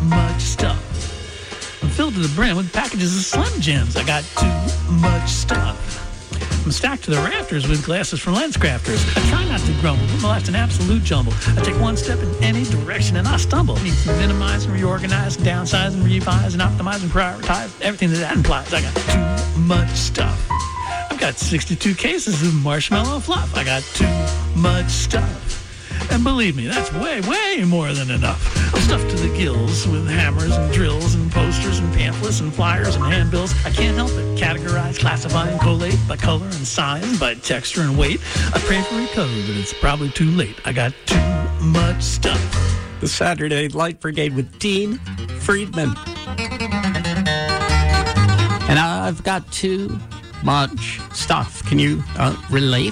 much stuff. I'm filled to the brim with packages of Slim Jims. I got too much stuff. I'm stacked to the rafters with glasses from LensCrafters. I try not to grumble, but my life's an absolute jumble. I take one step in any direction and I stumble. I need to minimize and reorganize, and downsize and revise, and optimize and prioritize everything that implies. I got too much stuff. I've got 62 cases of marshmallow fluff. I got too much stuff. And believe me, that's way, way more than enough. I'm stuffed to the gills with hammers and drills and posters and pamphlets and flyers and handbills. I can't help it. Categorize, classify, and collate by color and size, by texture and weight. I pray for recovery, but it's probably too late. I got too much stuff. The Saturday Light Brigade with Dean Friedman. And I've got too much stuff. Can you relate?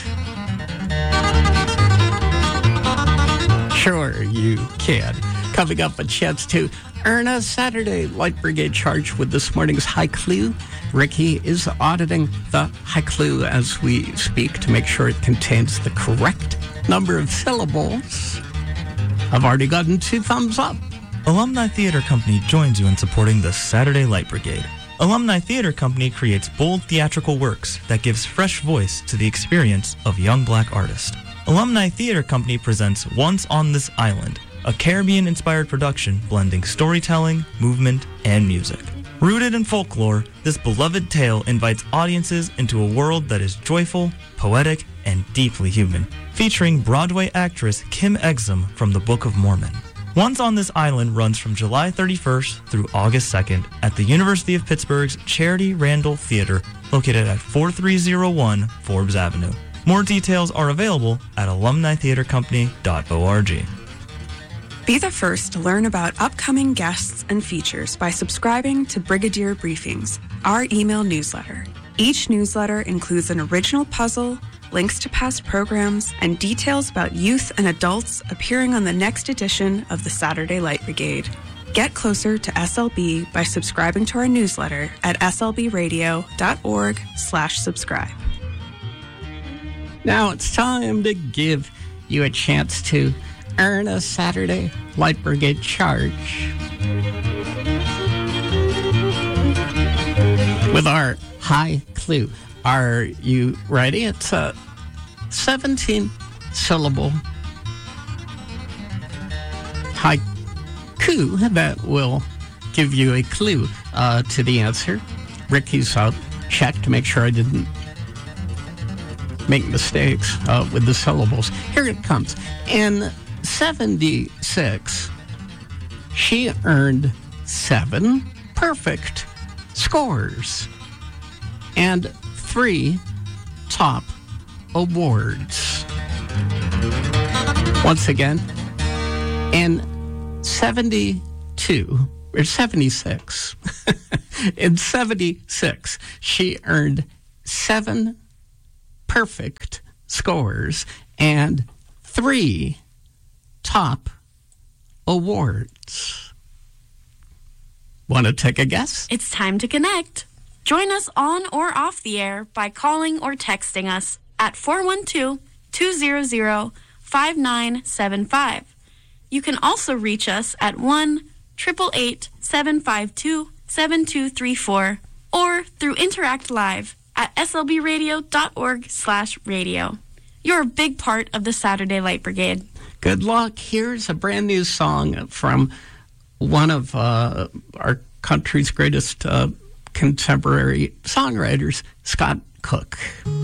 Sure you can. Coming up, a chance to earn a Saturday Light Brigade charge with this morning's High Clue. Ricky is auditing the High Clue as we speak to make sure it contains the correct number of syllables. I've already gotten 2 thumbs up. Alumni Theater Company joins you in supporting the Saturday Light Brigade. Alumni Theater Company creates bold theatrical works that gives fresh voice to the experience of young black artists. Alumni Theater Company presents Once on This Island, a Caribbean-inspired production blending storytelling, movement, and music. Rooted in folklore, this beloved tale invites audiences into a world that is joyful, poetic, and deeply human, featuring Broadway actress Kim Exum from the Book of Mormon. Once on This Island runs from July 31st through August 2nd at the University of Pittsburgh's Charity Randall Theater, located at 4301 Forbes Avenue. More details are available at alumnitheatercompany.org. Be the first to learn about upcoming guests and features by subscribing to Brigadier Briefings, our email newsletter. Each newsletter includes an original puzzle, links to past programs, and details about youth and adults appearing on the next edition of the Saturday Light Brigade. Get closer to SLB by subscribing to our newsletter at slbradio.org/subscribe. Now it's time to give you a chance to earn a Saturday Light Brigade charge with our High Clue. Are you ready? It's a 17-syllable haiku that will give you a clue to the answer. Ricky's checked to make sure I didn't make mistakes with the syllables. Here it comes. In 76, she earned 7 perfect scores and 3 top awards. Once again, in 76, in 76, she earned 7 perfect scores and 3 top awards. Want to take a guess? It's time to connect. Join us on or off the air by calling or texting us at 412-200-5975. You can also reach us at 1-888-752-7234 or through Interact Live at slbradio.org/radio. You're a big part of the Saturday Light Brigade. Good luck. Here's a brand new song from one of our country's greatest contemporary songwriters, Scott Cook.